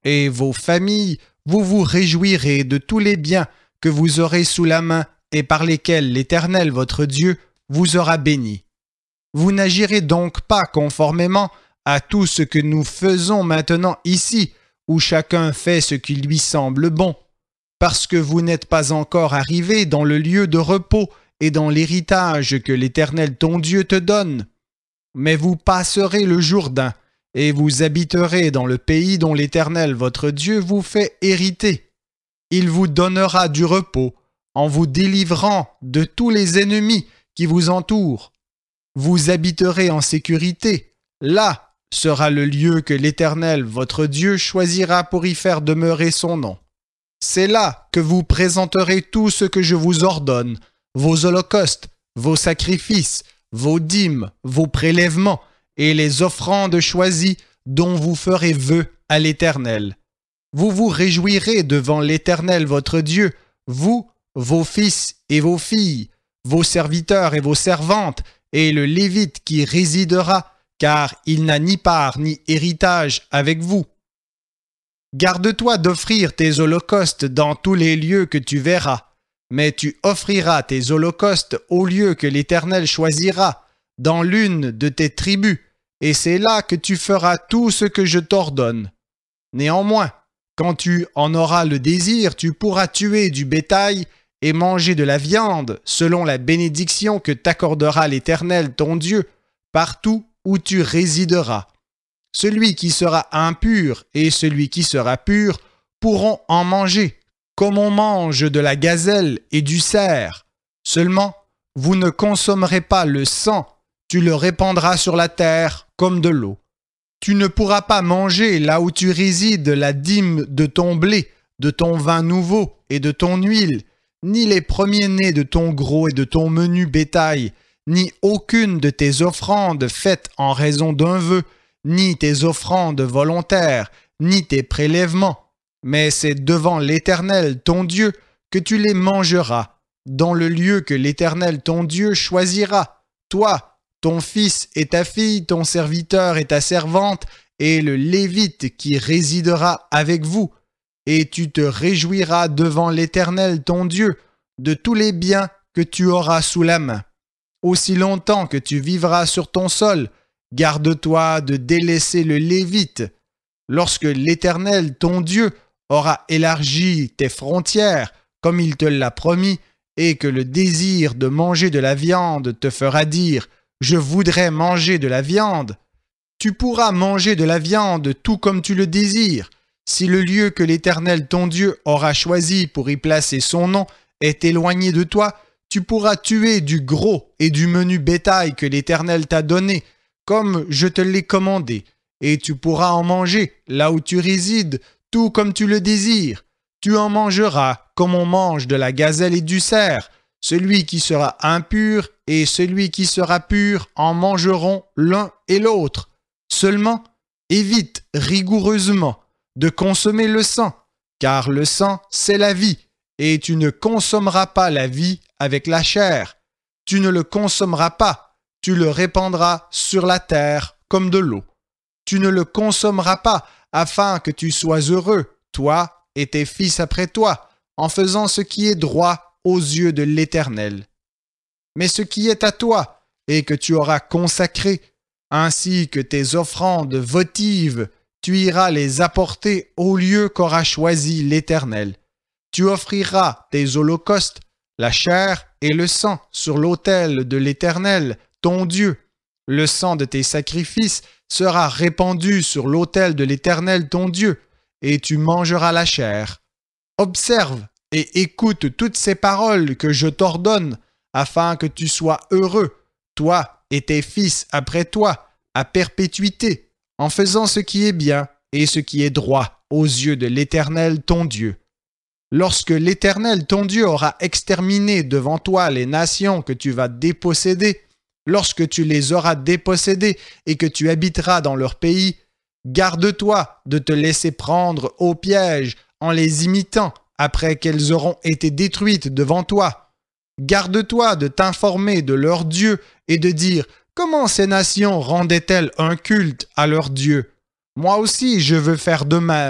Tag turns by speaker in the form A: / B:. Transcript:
A: et vos familles, vous vous réjouirez de tous les biens que vous aurez sous la main et par lesquels l'Éternel votre Dieu vous aura béni. Vous n'agirez donc pas conformément à tout ce que nous faisons maintenant ici, où chacun fait ce qui lui semble bon, parce que vous n'êtes pas encore arrivés dans le lieu de repos et dans l'héritage que l'Éternel ton Dieu te donne. Mais vous passerez le Jourdain, et vous habiterez dans le pays dont l'Éternel votre Dieu vous fait hériter. Il vous donnera du repos, en vous délivrant de tous les ennemis qui vous entourent. Vous habiterez en sécurité. Là sera le lieu que l'Éternel votre Dieu choisira pour y faire demeurer son nom. C'est là que vous présenterez tout ce que je vous ordonne, vos holocaustes, vos sacrifices, vos dîmes, vos prélèvements et les offrandes choisies dont vous ferez vœu à l'Éternel. Vous vous réjouirez devant l'Éternel votre Dieu, vous, vos fils et vos filles, vos serviteurs et vos servantes, et le Lévite qui résidera, car il n'a ni part ni héritage avec vous. Garde-toi d'offrir tes holocaustes dans tous les lieux que tu verras, mais tu offriras tes holocaustes au lieu que l'Éternel choisira, dans l'une de tes tribus, et c'est là que tu feras tout ce que je t'ordonne. Néanmoins, quand tu en auras le désir, tu pourras tuer du bétail et manger de la viande, selon la bénédiction que t'accordera l'Éternel ton Dieu, partout où tu résideras. Celui qui sera impur et celui qui sera pur pourront en manger, comme on mange de la gazelle et du cerf. Seulement, vous ne consommerez pas le sang, tu le répandras sur la terre comme de l'eau. Tu ne pourras pas manger là où tu résides la dîme de ton blé, de ton vin nouveau et de ton huile, ni les premiers-nés de ton gros et de ton menu bétail, ni aucune de tes offrandes faites en raison d'un vœu, ni tes offrandes volontaires, ni tes prélèvements. Mais c'est devant l'Éternel ton Dieu que tu les mangeras, dans le lieu que l'Éternel ton Dieu choisira, toi, ton fils et ta fille, ton serviteur et ta servante, et le Lévite qui résidera avec vous, et tu te réjouiras devant l'Éternel ton Dieu de tous les biens que tu auras sous la main. Aussi longtemps que tu vivras sur ton sol, garde-toi de délaisser le Lévite. Lorsque l'Éternel ton Dieu aura élargi tes frontières, comme il te l'a promis, et que le désir de manger de la viande te fera dire « Je voudrais manger de la viande », tu pourras manger de la viande tout comme tu le désires. Si le lieu que l'Éternel ton Dieu aura choisi pour y placer son nom est éloigné de toi, tu pourras tuer du gros et du menu bétail que l'Éternel t'a donné, comme je te l'ai commandé, et tu pourras en manger là où tu résides, tout comme tu le désires. Tu en mangeras comme on mange de la gazelle et du cerf. Celui qui sera impur et celui qui sera pur en mangeront l'un et l'autre. Seulement, évite rigoureusement de consommer le sang, car le sang, c'est la vie, et tu ne consommeras pas la vie avec la chair. Tu ne le consommeras pas, tu le répandras sur la terre comme de l'eau. Tu ne le consommeras pas afin que tu sois heureux, toi et tes fils après toi, en faisant ce qui est droit aux yeux de l'Éternel. Mais ce qui est à toi et que tu auras consacré, ainsi que tes offrandes votives, tu iras les apporter au lieu qu'aura choisi l'Éternel. Tu offriras tes holocaustes, la chair et le sang sur l'autel de l'Éternel, ton Dieu. Le sang de tes sacrifices sera répandu sur l'autel de l'Éternel, ton Dieu, et tu mangeras la chair. Observe et écoute toutes ces paroles que je t'ordonne, afin que tu sois heureux, toi et tes fils après toi, à perpétuité, en faisant ce qui est bien et ce qui est droit aux yeux de l'Éternel ton Dieu. Lorsque l'Éternel ton Dieu aura exterminé devant toi les nations que tu vas déposséder, lorsque tu les auras dépossédées et que tu habiteras dans leur pays, garde-toi de te laisser prendre au piège en les imitant après qu'elles auront été détruites devant toi. Garde-toi de t'informer de leur Dieu et de dire « Comment ces nations rendaient-elles un culte à leur Dieu ? Moi aussi je veux faire de même. »